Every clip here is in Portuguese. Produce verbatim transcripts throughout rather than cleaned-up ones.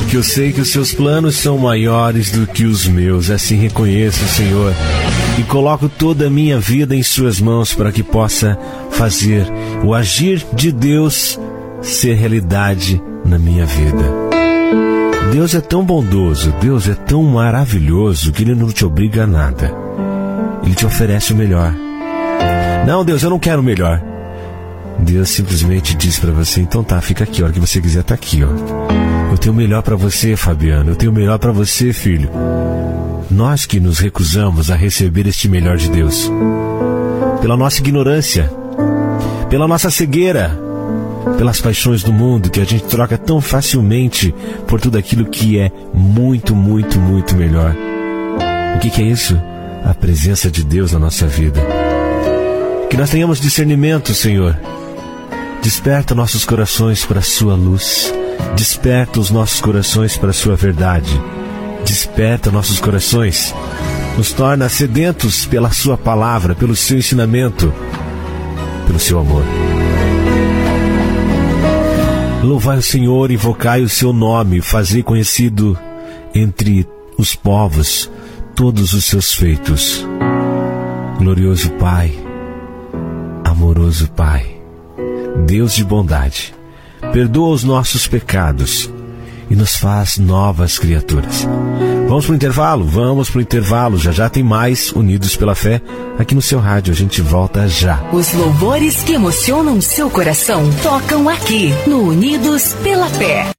porque eu sei que os seus planos são maiores do que os meus. Assim reconheço, Senhor, e coloco toda a minha vida em suas mãos para que possa fazer o agir de Deus ser realidade na minha vida. Deus é tão bondoso, Deus é tão maravilhoso que Ele não te obriga a nada. Ele te oferece o melhor. Não, Deus, eu não quero o melhor. Deus simplesmente diz para você: então tá, fica aqui, a hora que você quiser tá aqui, ó. Eu tenho o melhor para você, Fabiano, eu tenho o melhor para você, filho. Nós que nos recusamos a receber este melhor de Deus, pela nossa ignorância, pela nossa cegueira, pelas paixões do mundo, que a gente troca tão facilmente por tudo aquilo que é muito, muito, muito melhor. O que que é isso? A presença de Deus na nossa vida. Que nós tenhamos discernimento, Senhor. Desperta nossos corações para a sua luz. Desperta os nossos corações para a sua verdade. Desperta nossos corações. Nos torna sedentos pela sua palavra, pelo seu ensinamento, pelo seu amor. Louvai o Senhor, invocai o seu nome, fazei conhecido entre os povos todos os seus feitos. Glorioso Pai, amoroso Pai, Deus de bondade, perdoa os nossos pecados e nos faz novas criaturas. Vamos para o intervalo? Vamos para o intervalo. Já já tem mais Unidos pela Fé aqui no seu rádio. A gente volta já. Os louvores que emocionam seu coração tocam aqui no Unidos pela Fé.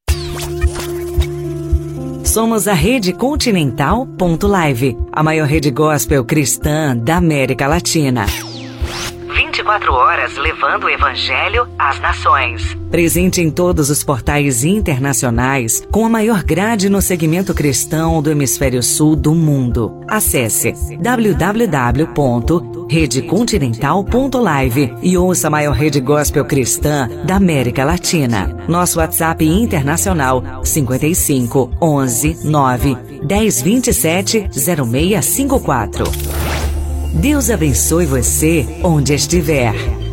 Somos a Rede Continental ponto live, a maior rede gospel cristã da América Latina. vinte e quatro horas levando o Evangelho às nações. Presente em todos os portais internacionais, com a maior grade no segmento cristão do hemisfério sul do mundo. Acesse w w w ponto rede continental ponto live e ouça a maior rede gospel cristã da América Latina. Nosso WhatsApp internacional cinquenta e cinco, onze, nove, dez, vinte e sete, zero seis cinco quatro. Deus abençoe você onde estiver.